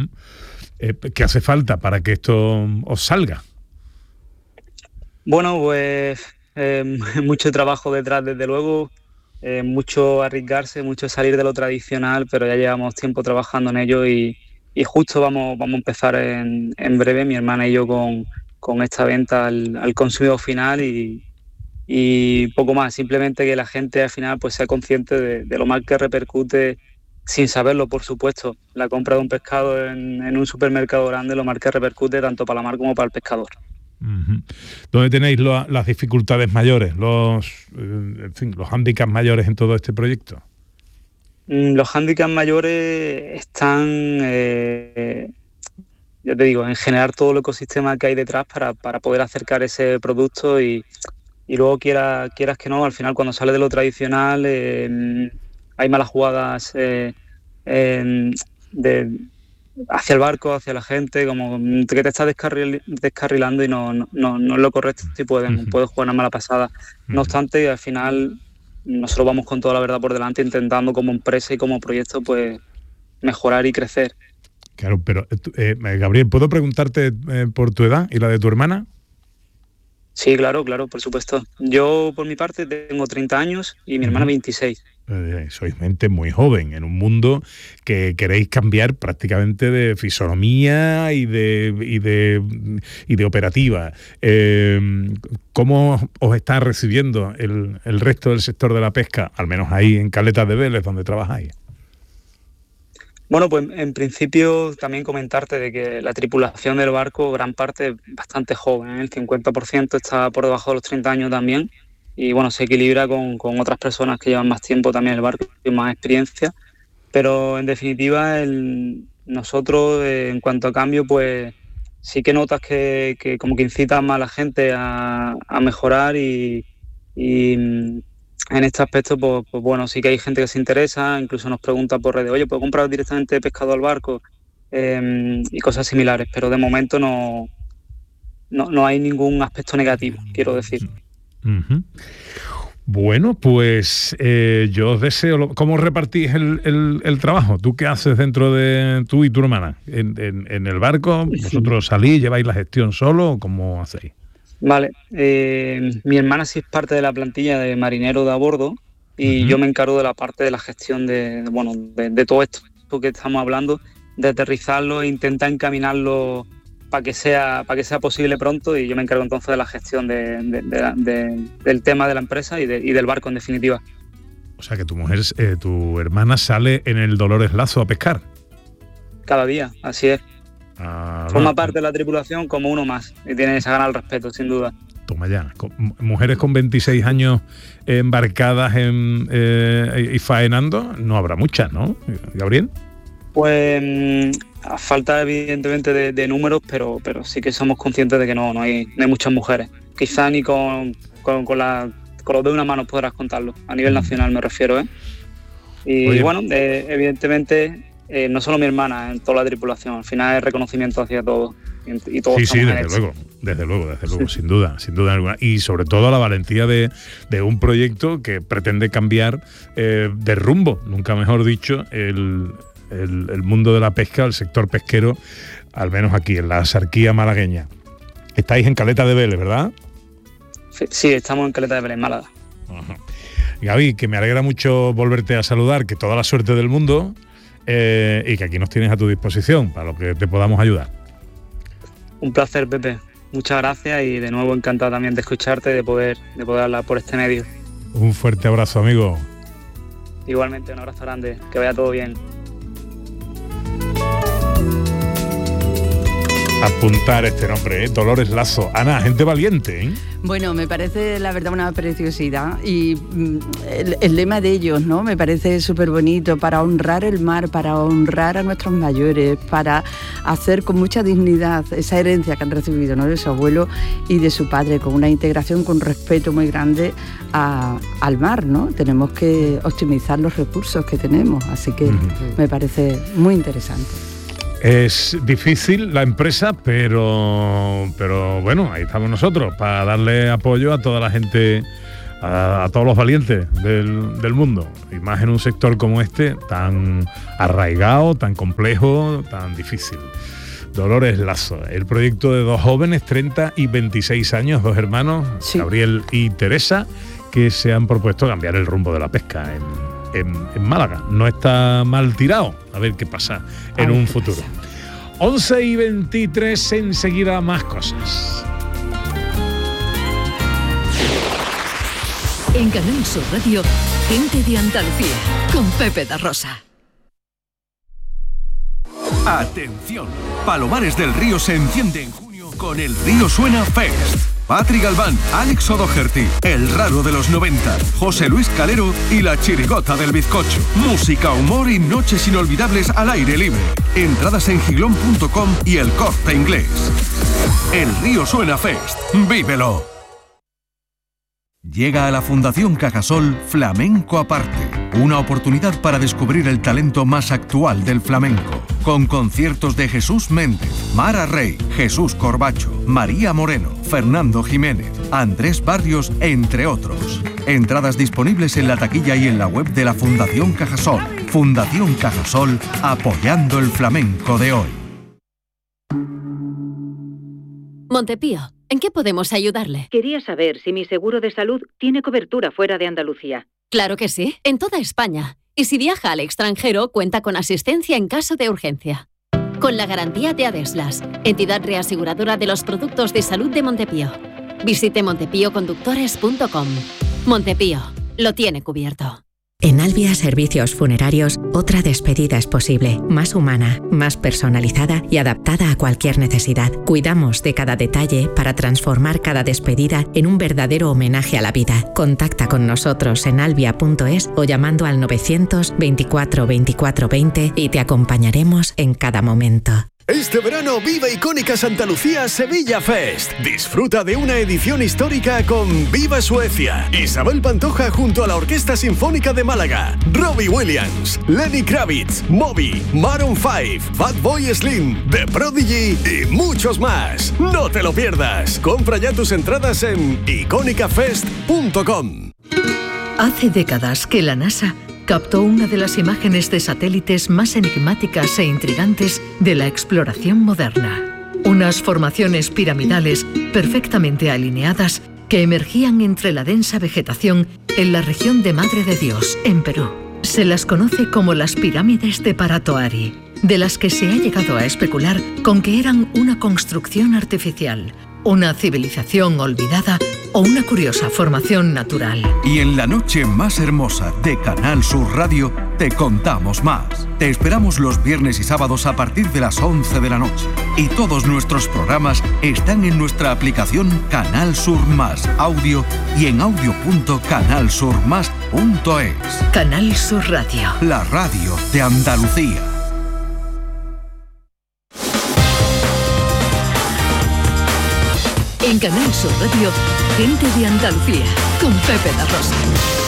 ¿Qué hace falta para que esto os salga? Bueno, pues mucho trabajo detrás, desde luego, mucho arriesgarse, mucho salir de lo tradicional, pero ya llevamos tiempo trabajando en ello y justo vamos a empezar en breve, mi hermana y yo, con esta venta al consumidor final y poco más. Simplemente que la gente al final pues sea consciente de lo mal que repercute, sin saberlo, por supuesto, la compra de un pescado en un supermercado grande, lo mal que repercute tanto para la mar como para el pescador. Uh-huh. ¿Dónde tenéis las dificultades mayores, los hándicaps mayores en todo este proyecto? Los hándicaps mayores están, ya te digo, en generar todo el ecosistema que hay detrás para poder acercar ese producto y luego quieras que no, al final cuando sale de lo tradicional hay malas jugadas hacia el barco, hacia la gente, como que te estás descarrilando y no es lo correcto y puedes jugar una mala pasada. No obstante, al final nosotros vamos con toda la verdad por delante, intentando como empresa y como proyecto pues mejorar y crecer. Claro, pero Gabriel, ¿puedo preguntarte por tu edad y la de tu hermana? Sí, claro, por supuesto. Yo, por mi parte, tengo 30 años y mi hermana 26. Sois gente muy joven en un mundo que queréis cambiar prácticamente de fisonomía y de operativa. ¿Cómo os está recibiendo el resto del sector de la pesca, al menos ahí en Caleta de Vélez, donde trabajáis? Bueno, pues en principio también comentarte de que la tripulación del barco, gran parte, bastante joven, ¿eh? El 50% está por debajo de los 30 años también. Y bueno, se equilibra con otras personas que llevan más tiempo también en el barco y más experiencia. Pero en definitiva, nosotros, en cuanto a cambio, pues sí que notas que como que incitan más a la gente a mejorar y en este aspecto, pues bueno, sí que hay gente que se interesa, incluso nos pregunta por redes, oye, ¿puedo comprar directamente pescado al barco? Y cosas similares, pero de momento no hay ningún aspecto negativo, quiero decir. Uh-huh. Bueno, pues yo os deseo... ¿Cómo repartís el trabajo? ¿Tú qué haces dentro de tú y tu hermana? ¿En el barco? ¿Vosotros salís, lleváis la gestión solo o cómo hacéis? Vale, mi hermana sí es parte de la plantilla de marinero de a bordo y yo me encargo de la parte de la gestión de todo esto que estamos hablando, de aterrizarlo e intentar encaminarlo para que sea posible pronto, y yo me encargo entonces de la gestión del tema de la empresa y del barco en definitiva. O sea que tu hermana sale en el Dolores Lazo a pescar. Cada día, así es. Forma parte de la tripulación como uno más y tiene esa ganar el respeto, sin duda. Toma ya. Mujeres con 26 años embarcadas y faenando, no habrá muchas, ¿no, Gabriel? Pues a falta evidentemente de números, pero sí que somos conscientes de que no hay muchas mujeres. Quizá ni con los dedos de una mano podrás contarlo, a nivel nacional me refiero, ¿eh? Y oye, bueno, evidentemente... no solo mi hermana, en toda la tripulación. Al final es reconocimiento hacia todos. Y todos sí, desde luego, sí. sin duda alguna. Y sobre todo la valentía de un proyecto que pretende cambiar de rumbo, nunca mejor dicho, el mundo de la pesca, el sector pesquero, al menos aquí, en la Axarquía malagueña. Estáis en Caleta de Vélez, ¿verdad? Sí, estamos en Caleta de Vélez, Málaga. Ajá. Gaby, que me alegra mucho volverte a saludar, que toda la suerte del mundo... y que aquí nos tienes a tu disposición para lo que te podamos ayudar. Un placer, Pepe. Muchas gracias y de nuevo encantado también de escucharte, de poder hablar por este medio. Un fuerte abrazo, amigo. Igualmente, un abrazo grande. Que vaya todo bien. Apuntar este nombre, Dolores Lazo. Ana, gente valiente, ¿eh? Bueno, me parece la verdad una preciosidad y el lema de ellos, ¿no? Me parece súper bonito, para honrar el mar, para honrar a nuestros mayores, para hacer con mucha dignidad esa herencia que han recibido, ¿no? De su abuelo y de su padre, con una integración, con respeto muy grande al mar, ¿no? Tenemos que optimizar los recursos que tenemos, así que me parece muy interesante. Es difícil la empresa, pero bueno, ahí estamos nosotros para darle apoyo a toda la gente a todos los valientes del mundo, y más en un sector como este, tan arraigado, tan complejo, tan difícil. Dolores Lazo, el proyecto de dos jóvenes, 30 y 26 años, dos hermanos, sí, Gabriel y Teresa, que se han propuesto cambiar el rumbo de la pesca en Málaga. No está mal tirado, a ver qué pasa en un futuro. 11 y 23, enseguida más cosas. En Canal Sur Radio, Gente de Andalucía, con Pepe da Rosa. Atención, Palomares del Río se enciende en junio con el Río Suena Fest. Patri Galván, Alex O'Doherty, El Raro de los 90, José Luis Calero y La Chirigota del Bizcocho. Música, humor y noches inolvidables al aire libre. Entradas en giglón.com y El Corte Inglés. El Río Suena Fest. ¡Vívelo! Llega a la Fundación Cajasol Flamenco Aparte, una oportunidad para descubrir el talento más actual del flamenco, con conciertos de Jesús Méndez, Mara Rey, Jesús Corbacho, María Moreno, Fernando Jiménez, Andrés Barrios, entre otros. Entradas disponibles en la taquilla y en la web de la Fundación Cajasol. Fundación Cajasol, apoyando el flamenco de hoy. Montepío, ¿en qué podemos ayudarle? Quería saber si mi seguro de salud tiene cobertura fuera de Andalucía. Claro que sí, en toda España. Y si viaja al extranjero, cuenta con asistencia en caso de urgencia. Con la garantía de Adeslas, entidad reaseguradora de los productos de salud de Montepío. Visite montepíoconductores.com. Montepío, lo tiene cubierto. En Albia Servicios Funerarios, otra despedida es posible, más humana, más personalizada y adaptada a cualquier necesidad. Cuidamos de cada detalle para transformar cada despedida en un verdadero homenaje a la vida. Contacta con nosotros en albia.es o llamando al 924 24 20 y te acompañaremos en cada momento. Este verano vive Icónica Santa Lucía Sevilla Fest. Disfruta de una edición histórica con Viva Suecia, Isabel Pantoja junto a la Orquesta Sinfónica de Málaga, Robbie Williams, Lenny Kravitz, Moby, Maroon 5, Fatboy Slim, The Prodigy y muchos más. No te lo pierdas. Compra ya tus entradas en iconicafest.com. Hace décadas que la NASA captó una de las imágenes de satélites más enigmáticas e intrigantes de la exploración moderna. Unas formaciones piramidales perfectamente alineadas que emergían entre la densa vegetación en la región de Madre de Dios, en Perú. Se las conoce como las pirámides de Paratoari, de las que se ha llegado a especular con que eran una construcción artificial, una civilización olvidada o una curiosa formación natural. Y en la noche más hermosa de Canal Sur Radio te contamos más. Te esperamos los viernes y sábados a partir de las 11 de la noche. Y todos nuestros programas están en nuestra aplicación Canal Sur Más Audio y en audio.canalsurmas.es. Canal Sur Radio. La radio de Andalucía. En Canal Sur Radio, Gente de Andalucía, con Pepe da Rosa.